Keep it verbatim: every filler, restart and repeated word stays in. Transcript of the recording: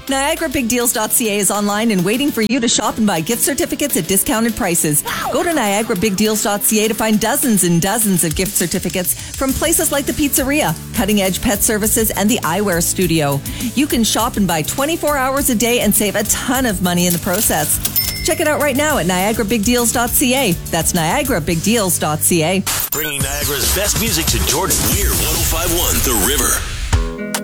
Niagara Big Deals dot C A is online and waiting for you to shop and buy gift certificates at discounted prices. Go to Niagara Big Deals dot C A to find dozens and dozens of gift certificates from places like the Pizzeria, Cutting Edge Pet Services, and the Eyewear Studio. You can shop and buy twenty-four hours a day and save a ton of money in the process. Check it out right now at Niagara Big Deals dot C A. That's Niagara Big Deals dot C A. Bringing Niagara's best music to Jordan. We're one oh five point one The River.